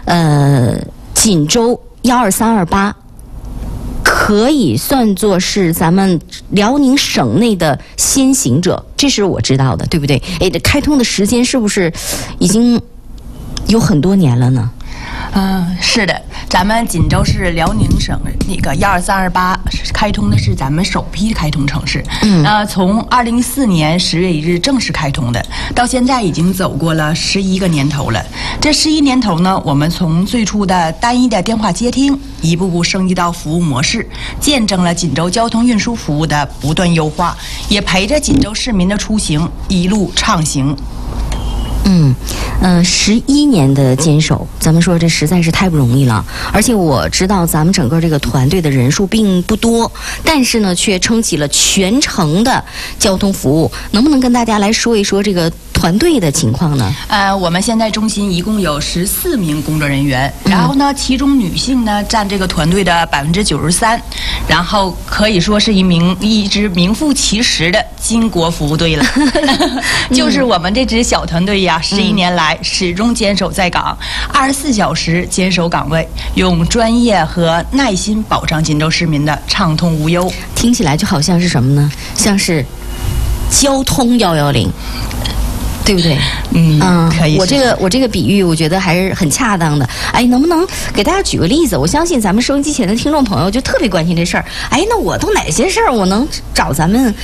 锦州12328。可以算作是咱们辽宁省内的先行者，这是我知道的，对不对？哎，这开通的时间是不是已经有很多年了呢？ 是的，咱们锦州市辽宁省那个12328开通的是咱们首批开通城市。从2014年10月1日正式开通的，到现在已经走过了11个年头了。这11年头呢，我们从最初的单一的电话接听，一步步升级到服务模式，见证了锦州交通运输服务的不断优化，也陪着锦州市民的出行一路畅行。 11年的坚守，咱们说这实在是太不容易了。而且我知道咱们整个这个团队的人数并不多，但是呢，却撑起了全程的交通服务。能不能跟大家来说一说这个团队的情况呢？ 我们现在中心一共有14名工作人员，然后呢，其中女性呢占这个团队的93%，然后可以说是一支名副其实的巾帼服务队了。就是我们这支小团队呀，11年来始终坚守在岗，24小时坚守岗位，用专业和耐心保障锦州市民的畅通无忧。 听起来就好像是什么呢？像是交通110。对不对？ 可以。 我这个比喻，我觉得还是很恰当的。哎，能不能给大家举个例子？我相信咱们收音机前的听众朋友就特别关心这事儿。哎，那我都哪些事儿我能找咱们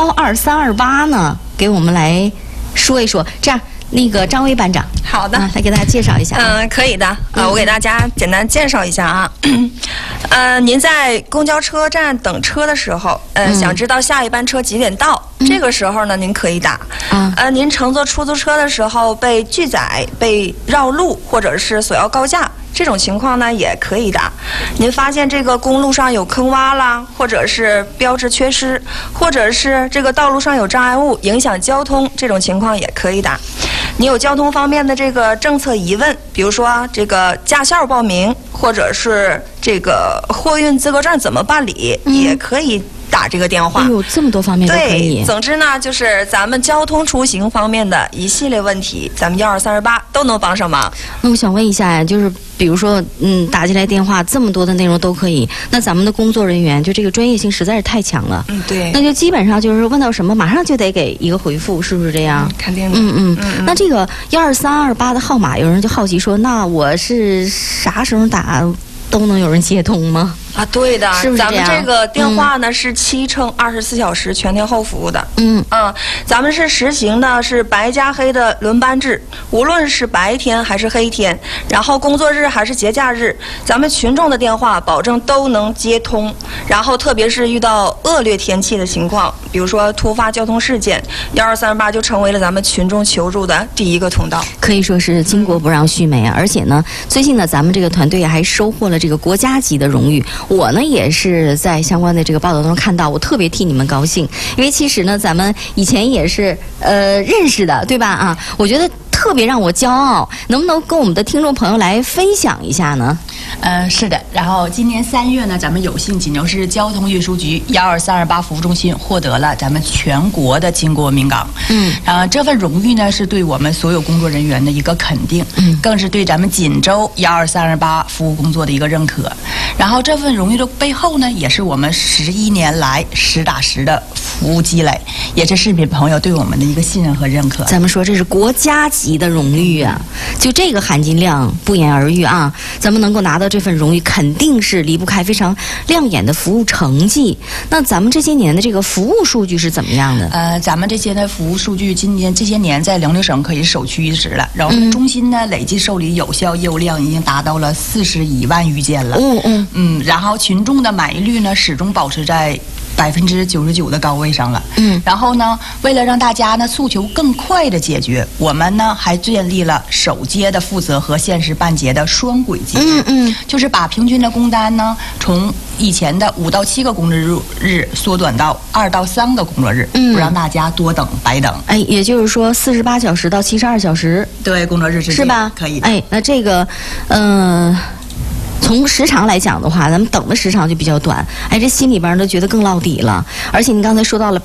12328呢？给我们来说一说。这样，那个张薇班长， 好的， 来给大家介绍一下。 可以的。我给大家简单介绍一下啊。您在公交车站等车的时候，想知道下一班车几点到，这个时候呢，您可以打。您乘坐出租车的时候被拒载、被绕路，或者是索要高价，这种情况呢也可以打。您发现这个公路上有坑洼啦，或者是标志缺失，或者是这个道路上有障碍物影响交通，这种情况也可以打。你有交通方面的这个政策疑问，比如说这个驾校报名，或者是这个货运资格证怎么办理，也可以打这个电话。 有这么多方面都可以。 对，总之呢，就是咱们交通出行方面的一系列问题，咱们12328都能帮上忙。 那我想问一下呀，就是比如说，打进来电话这么多的内容都可以，那咱们的工作人员就这个专业性实在是太强了。 对。 那就基本上就是问到什么，马上就得给一个回复，是不是这样？ 肯定的。 那这个12328的号码，有人就好奇说，那我是啥时候打都能有人接通吗？ 对的， 是不是咱们这个电话呢是7乘24小时全天候服务的。咱们是实行的是白加黑的轮班制，无论是白天还是黑天，然后工作日还是节假日，咱们群众的电话保证都能接通。然后特别是遇到恶劣天气的情况，比如说突发交通事件，12328就成为了咱们群众求助的第一个通道。 可以说是巾帼不让须眉啊！而且呢，最近呢，咱们这个团队还收获了这个国家级的荣誉。我呢也是在相关的这个报道中看到，我特别替你们高兴，因为其实呢，咱们以前也是认识的，对吧？我觉得特别让我骄傲，能不能跟我们的听众朋友来分享一下呢？ 是的。然后今年3月呢，咱们有幸锦州市交通运输局12328服务中心获得了咱们全国的巾帼文明岗。这份荣誉呢，是对我们所有工作人员的一个肯定，更是对咱们锦州12328服务工作的一个认可。然后这份荣誉的背后呢，也是我们11年来实打实的服务积累，也是市民朋友对我们的一个信任和认可。 咱们说这是国家级的荣誉啊，就这个含金量不言而喻啊。咱们能够拿到这份荣誉，肯定是离不开非常亮眼的服务成绩。那咱们这些年的这个服务数据是怎么样的？ 咱们这些的服务数据，今年这些年在辽宁省可以首屈一指了。然后中心呢，累计受理有效业务量已经达到了41万余件了。然后群众的满意率呢，始终保持在99%的高位上了。然后呢，为了让大家呢诉求更快的解决，我们呢还建立了首接的负责和限时办结的双轨机制。就是把平均的工单呢从以前的5到7个工作日缩短到2到3个工作日，不让大家多等白等。 也就是说48小时到72小时， 对，工作日之间是吧？ 可以的。 那这个从时长来讲的话，咱们等的时长就比较短，哎，这心里边都觉得更落底了。而且您刚才说到了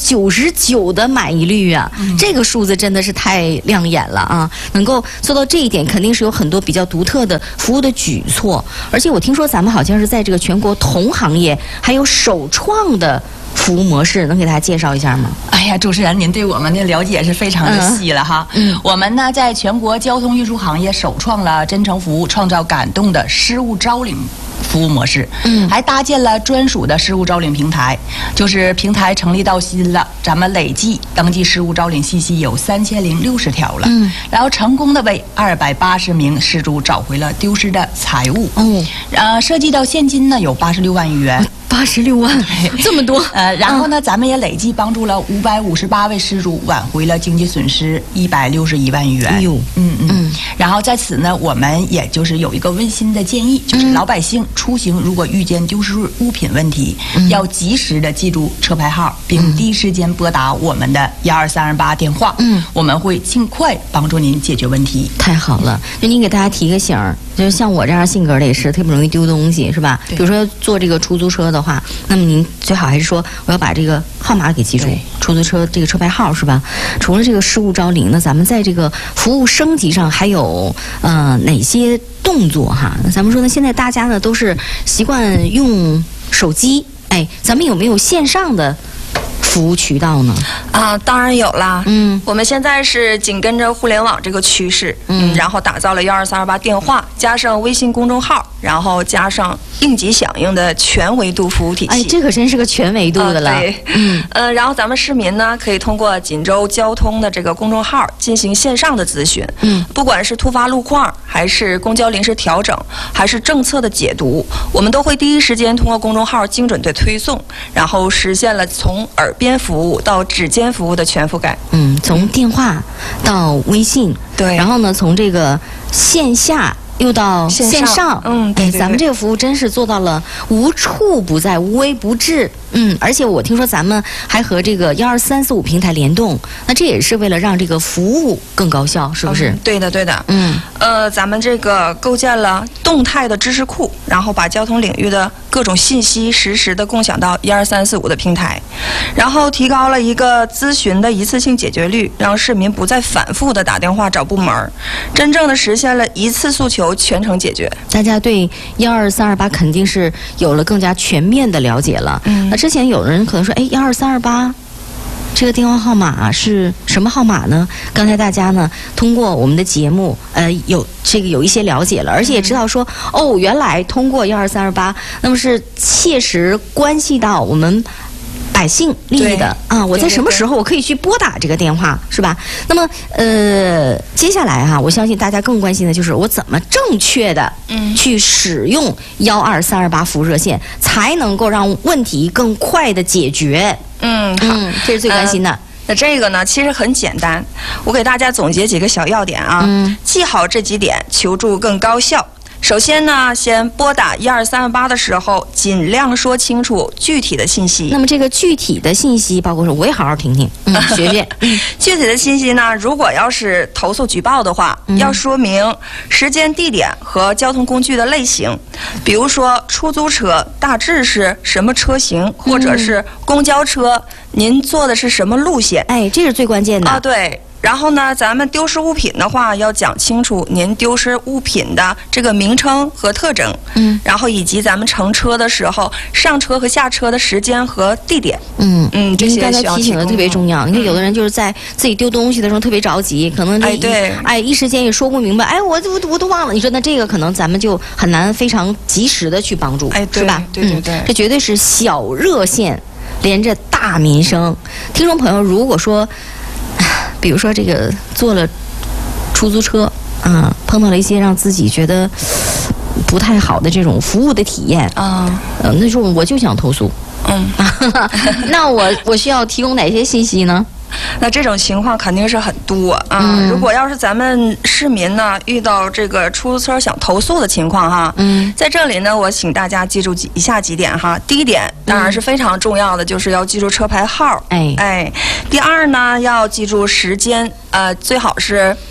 99%的满意率啊，这个数字真的是太亮眼了啊！能够做到这一点，肯定是有很多比较独特的服务的举措。而且我听说咱们好像是在这个全国同行业还有首创的服务模式，能给大家介绍一下吗？ 哎呀，主持人，您对我们的了解是非常的细了哈。我们呢在全国交通运输行业首创了真诚服务、创造感动的失物招领服务模式，还搭建了专属的失物招领平台。就是平台成立到今了，咱们累计登记失物招领信息有3060条了。然后成功的为280名失主找回了丢失的财物。涉及到现金呢有86万余元。 86万，这么多。 然后呢，咱们也累计帮助了558位失主挽回了经济损失161万余元。 哎呦， 然后在此呢，我们也就是有一个温馨的建议，就是老百姓出行如果遇见丢失物品问题，要及时的记住车牌号，并第一时间拨打我们的12328电话。我们会尽快帮助您解决问题。 太好了，就您给大家提个醒儿，就是像我这样性格的也是特别容易丢东西，是吧？比如说坐这个出租车的话，那么您最好还是说我要把这个号码给记住，出租车这个车牌号，是吧？除了这个失物招领呢，咱们在这个服务升级上还有哪些动作哈？咱们说呢，现在大家呢都是习惯用手机，哎，咱们有没有线上的服务渠道呢？ 当然有啦。我们现在是紧跟着互联网这个趋势，然后打造了12328电话，加上微信公众号，然后加上应急响应的全维度服务体系。 哎，这可真是个全维度的了。 对，然后咱们市民呢可以通过锦州交通的这个公众号进行线上的咨询。不管是突发路况，还是公交临时调整，还是政策的解读，我们都会第一时间通过公众号精准的推送，然后实现了从耳边服务到指尖服务的全覆盖。 从电话到微信， 对， 然后呢，从这个线下又到线上，对，咱们这个服务真是做到了无处不在、无微不至。而且我听说咱们还和这个12345平台联动，那这也是为了让这个服务更高效，是不是？ 对的，对的。咱们这个构建了动态的知识库，然后把交通领域的各种信息实时的共享到12345的平台，然后提高了一个咨询的一次性解决率，让市民不再反复的打电话找部门，真正的实现了一次诉求全程解决。 大家对12328肯定是有了更加全面的了解了。那之前有人可能说，哎，12328这个电话号码是什么号码呢？刚才大家呢通过我们的节目，有一些了解了，而且也知道说，原来通过12328，那么是切实关系到我们百姓利益的啊！我在什么时候我可以去拨打这个电话，是吧？那么接下来哈，我相信大家更关心的就是我怎么正确的去使用12328服务热线，才能够让问题更快的解决。好，这是最关心的。 那这个呢，其实很简单，我给大家总结几个小要点啊。记好这几点，求助更高效。首先呢，先拨打12328的时候，尽量说清楚具体的信息。 那么这个具体的信息包括说，我也好好听听，学学。 具体的信息呢，如果要是投诉举报的话，要说明时间、地点和交通工具的类型，比如说出租车大致是什么车型，或者是公交车，您坐的是什么路线？ 哎，这是最关键的啊，对。然后呢，咱们丢失物品的话，要讲清楚您丢失物品的这个名称和特征，然后以及咱们乘车的时候上车和下车的时间和地点，这些刚才提醒的特别重要。你看，有的人就是在自己丢东西的时候特别着急，可能一时间也说不明白，我都忘了。你说那这个可能咱们就很难非常及时的去帮助，是吧？ 对， 这绝对是小热线连着大民生。听众朋友，如果说比如说这个坐了出租车碰到了一些让自己觉得不太好的这种服务的体验那种我就想投诉那我需要提供哪些信息呢？ 那这种情况肯定是很多啊。如果要是咱们市民呢遇到这个出租车想投诉的情况哈，在这里呢，我请大家记住以下几点哈。第一点当然是非常重要的，就是要记住车牌号。第二呢，要记住时间，最好是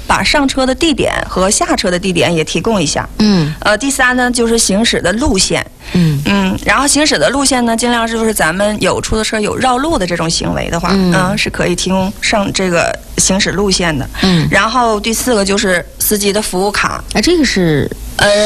把上车的地点和下车的地点也提供一下。第3呢就是行驶的路线。然后行驶的路线呢，尽量就是咱们有出租车有绕路的这种行为的话，是可以提供上这个行驶路线的。然后第4个就是司机的服务卡。 这个是